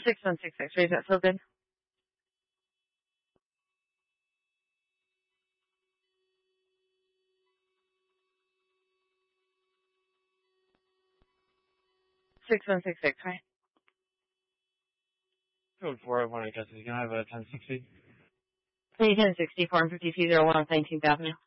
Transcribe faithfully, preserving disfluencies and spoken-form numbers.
six one six six, is that still good? six one six six, right? Code four oh one, I guess. Can I have a ten sixty? Hey, ten sixty, four fifty-two oh one, nineteenth Avenue.